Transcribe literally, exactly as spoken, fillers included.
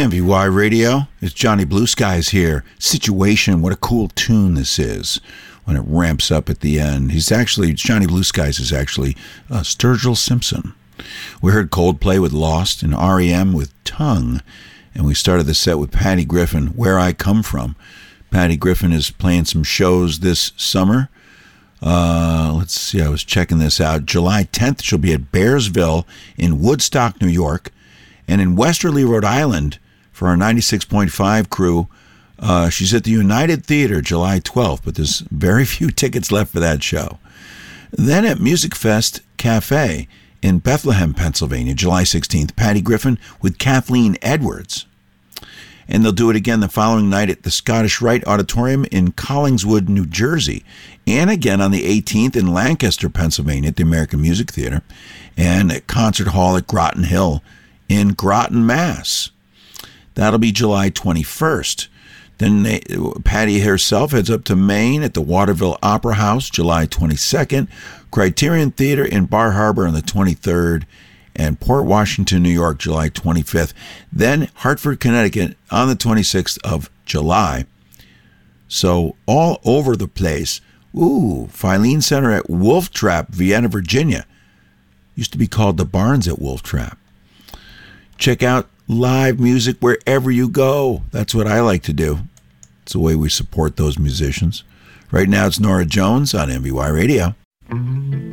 M V Y Radio, it's Johnny Blue Skies here. Situation, what a cool tune this is when it ramps up at the end. He's actually, Johnny Blue Skies is actually uh, Sturgill Simpson. We heard Coldplay with Lost and R E M with Tongue, and we started the set with Patty Griffin, Where I Come From. Patty Griffin is playing some shows this summer. Uh, let's see, I was checking this out. July tenth, she'll be at Bearsville in Woodstock, New York, and in Westerly, Rhode Island, for our ninety-six point five crew. Uh, she's at the United Theater July twelfth, but there's very few tickets left for that show. Then at Music Fest Cafe in Bethlehem, Pennsylvania, July sixteenth, Patty Griffin with Kathleen Edwards. And they'll do it again the following night at the Scottish Rite Auditorium in Collingswood, New Jersey. And again on the eighteenth in Lancaster, Pennsylvania at the American Music Theater. And at Concert Hall at Groton Hill in Groton, Mass. That'll be July twenty-first. Then they, Patty herself heads up to Maine at the Waterville Opera House, July twenty-second. Criterion Theater in Bar Harbor on the twenty-third. And Port Washington, New York, July twenty-fifth. Then Hartford, Connecticut on the twenty-sixth of July. So all over the place. Ooh, Filene Center at Wolf Trap, Vienna, Virginia. Used to be called the Barns at Wolf Trap. Check out live music wherever you go. That's what I like to do. It's the way we support those musicians. Right now it's Nora Jones on M V Y Radio.